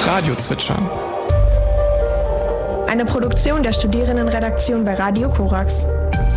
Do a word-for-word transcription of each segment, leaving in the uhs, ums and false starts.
Radiozwitschern. Eine Produktion der Studierendenredaktion bei Radio Korax.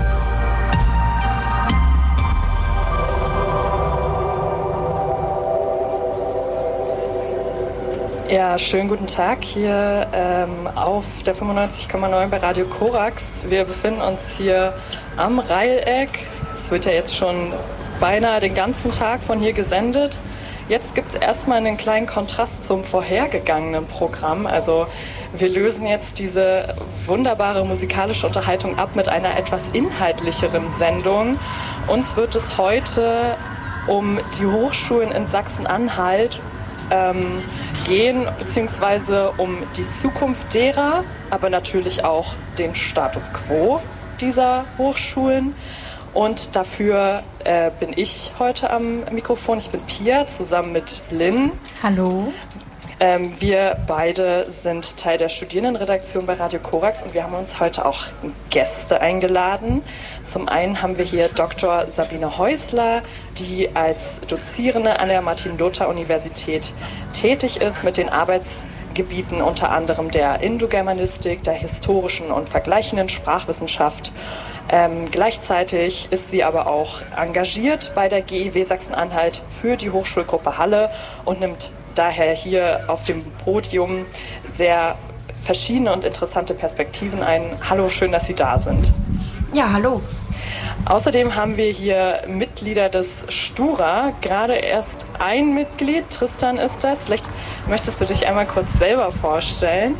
Ja, schönen guten Tag hier ähm, auf der fünfundneunzig Komma neun bei Radio Korax. Wir befinden uns hier am Reileck. Es wird ja jetzt schon beinahe den ganzen Tag von hier gesendet. Jetzt gibt es erstmal einen kleinen Kontrast zum vorhergegangenen Programm. Also wir lösen jetzt diese wunderbare musikalische Unterhaltung ab mit einer etwas inhaltlicheren Sendung. Uns wird es heute um die Hochschulen in Sachsen-Anhalt ähm, gehen, beziehungsweise um die Zukunft derer, aber natürlich auch den Status quo dieser Hochschulen. Und dafür äh, bin ich heute am Mikrofon. Ich bin Pia, zusammen mit Lynn. Hallo. Ähm, wir beide sind Teil der Studierendenredaktion bei Radio Korax und wir haben uns heute auch Gäste eingeladen. Zum einen haben wir hier Doktor Sabine Häusler, die als Dozierende an der Martin-Luther-Universität tätig ist mit den Arbeitsgebieten unter anderem der Indogermanistik, der historischen und vergleichenden Sprachwissenschaft. Ähm, gleichzeitig ist sie aber auch engagiert bei der G I W Sachsen-Anhalt für die Hochschulgruppe Halle und nimmt daher hier auf dem Podium sehr verschiedene und interessante Perspektiven ein. Hallo, schön, dass Sie da sind. Ja, hallo. Außerdem haben wir hier Mitglieder des Stura, gerade erst ein Mitglied, Tristan ist das. Vielleicht möchtest du dich einmal kurz selber vorstellen.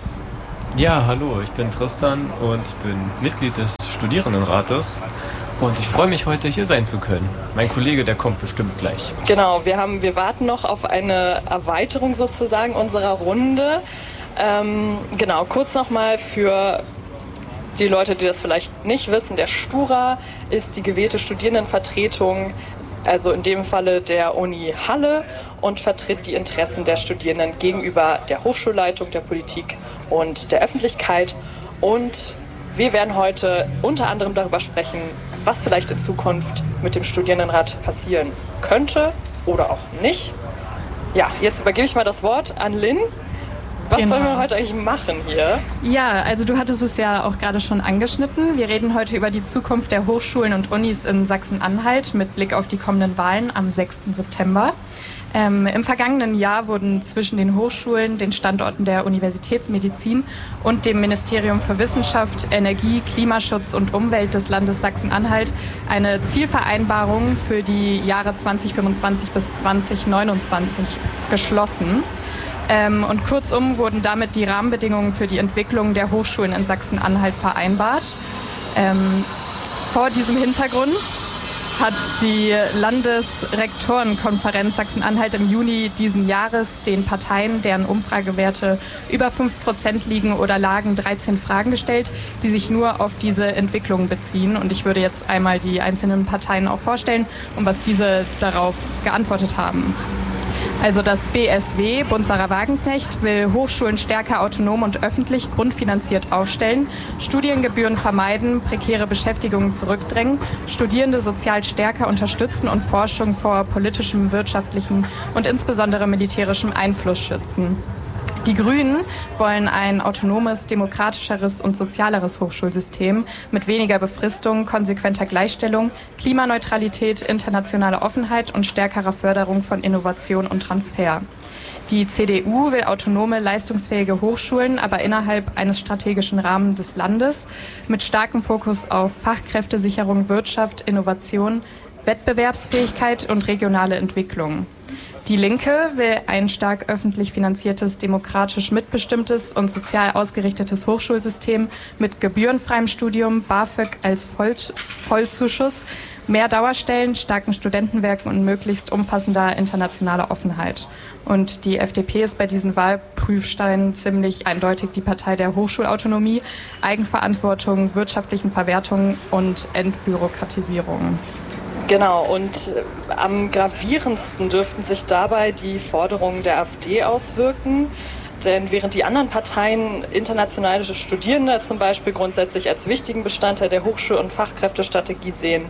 Ja, hallo, ich bin Tristan und ich bin Mitglied des Studierendenrates und ich freue mich, heute hier sein zu können. Mein Kollege, der kommt bestimmt gleich. Genau, wir, haben, wir warten noch auf eine Erweiterung sozusagen unserer Runde. Ähm, genau, kurz nochmal für die Leute, die das vielleicht nicht wissen, der Stura ist die gewählte Studierendenvertretung, also in dem Falle der Uni Halle, und vertritt die Interessen der Studierenden gegenüber der Hochschulleitung, der Politik und der Öffentlichkeit. Und wir werden heute unter anderem darüber sprechen, was vielleicht in Zukunft mit dem Studierendenrat passieren könnte oder auch nicht. Ja, jetzt übergebe ich mal das Wort an Lynn. Was genau. sollen wir heute eigentlich machen hier? Ja, also du hattest es ja auch gerade schon angeschnitten. Wir reden heute über die Zukunft der Hochschulen und Unis in Sachsen-Anhalt mit Blick auf die kommenden Wahlen am sechsten September. Ähm, Im vergangenen Jahr wurden zwischen den Hochschulen, den Standorten der Universitätsmedizin und dem Ministerium für Wissenschaft, Energie, Klimaschutz und Umwelt des Landes Sachsen-Anhalt eine Zielvereinbarung für die Jahre zwanzig fünfundzwanzig bis zwanzig neunundzwanzig geschlossen. Ähm, und kurzum wurden damit die Rahmenbedingungen für die Entwicklung der Hochschulen in Sachsen-Anhalt vereinbart. Ähm, vor diesem Hintergrund hat die Landesrektorenkonferenz Sachsen-Anhalt im Juni diesen Jahres den Parteien, deren Umfragewerte über fünf Prozent liegen oder lagen, dreizehn Fragen gestellt, die sich nur auf diese Entwicklung beziehen. Und ich würde jetzt einmal die einzelnen Parteien auch vorstellen und was diese darauf geantwortet haben. Also das B S W, Bund Sarah Wagenknecht, will Hochschulen stärker autonom und öffentlich grundfinanziert aufstellen, Studiengebühren vermeiden, prekäre Beschäftigungen zurückdrängen, Studierende sozial stärker unterstützen und Forschung vor politischem, wirtschaftlichem und insbesondere militärischem Einfluss schützen. Die Grünen wollen ein autonomes, demokratischeres und sozialeres Hochschulsystem mit weniger Befristung, konsequenter Gleichstellung, Klimaneutralität, internationaler Offenheit und stärkerer Förderung von Innovation und Transfer. Die C D U will autonome, leistungsfähige Hochschulen, aber innerhalb eines strategischen Rahmens des Landes mit starkem Fokus auf Fachkräftesicherung, Wirtschaft, Innovation, Wettbewerbsfähigkeit und regionale Entwicklung. Die Linke will ein stark öffentlich finanziertes, demokratisch mitbestimmtes und sozial ausgerichtetes Hochschulsystem mit gebührenfreiem Studium, BAföG als Voll- Vollzuschuss, mehr Dauerstellen, starken Studentenwerken und möglichst umfassender internationaler Offenheit. Und die F D P ist bei diesen Wahlprüfsteinen ziemlich eindeutig die Partei der Hochschulautonomie, Eigenverantwortung, wirtschaftlichen Verwertungen und Entbürokratisierung. Genau, und am gravierendsten dürften sich dabei die Forderungen der AfD auswirken. Denn während die anderen Parteien internationale Studierende zum Beispiel grundsätzlich als wichtigen Bestandteil der Hochschul- und Fachkräftestrategie sehen,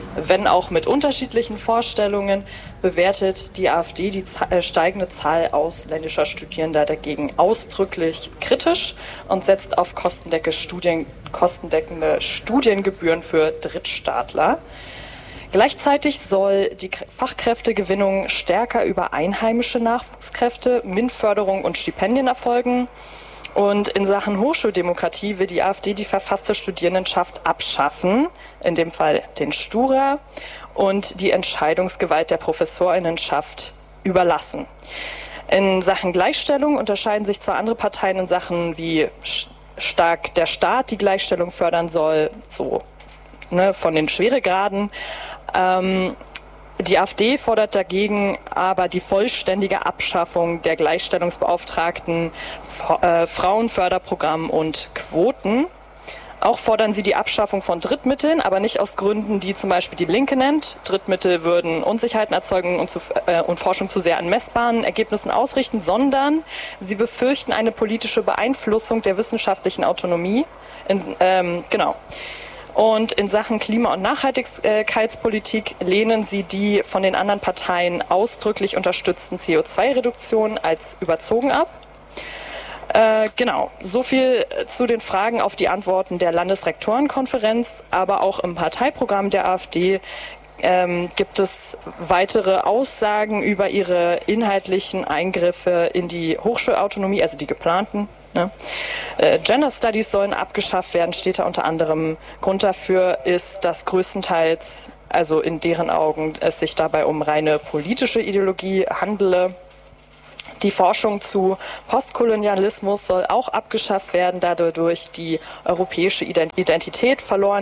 Wenn auch mit unterschiedlichen Vorstellungen, bewertet die AfD die steigende Zahl ausländischer Studierender dagegen ausdrücklich kritisch und setzt auf kostendeckende, Studien, kostendeckende Studiengebühren für Drittstaatler. Gleichzeitig soll die Fachkräftegewinnung stärker über einheimische Nachwuchskräfte, MINT-Förderung und Stipendien erfolgen. Und in Sachen Hochschuldemokratie will die AfD die verfasste Studierendenschaft abschaffen, in dem Fall den Stura, und die Entscheidungsgewalt der Professorinnenschaft überlassen. In Sachen Gleichstellung unterscheiden sich zwar andere Parteien in Sachen, wie stark der Staat die Gleichstellung fördern soll, so ne, von den Schweregraden. Ähm, Die AfD fordert dagegen aber die vollständige Abschaffung der Gleichstellungsbeauftragten, äh, Frauenförderprogramm und Quoten. Auch fordern sie die Abschaffung von Drittmitteln, aber nicht aus Gründen, die zum Beispiel die Linke nennt. Drittmittel würden Unsicherheiten erzeugen und, zu, äh, und Forschung zu sehr an messbaren Ergebnissen ausrichten, sondern sie befürchten eine politische Beeinflussung der wissenschaftlichen Autonomie. In, ähm, genau. Und in Sachen Klima- und Nachhaltigkeitspolitik lehnen sie die von den anderen Parteien ausdrücklich unterstützten C O zwei Reduktionen als überzogen ab. Äh, genau, so viel zu den Fragen auf die Antworten der Landesrektorenkonferenz, aber auch im Parteiprogramm der AfD ähm, gibt es weitere Aussagen über ihre inhaltlichen Eingriffe in die Hochschulautonomie, also die geplanten. Ne? Äh, Gender Studies sollen abgeschafft werden, steht da unter anderem. Grund dafür ist, dass größtenteils, also in deren Augen, es sich dabei um reine politische Ideologie handele. Die Forschung zu Postkolonialismus soll auch abgeschafft werden, da dadurch die europäische Identität verloren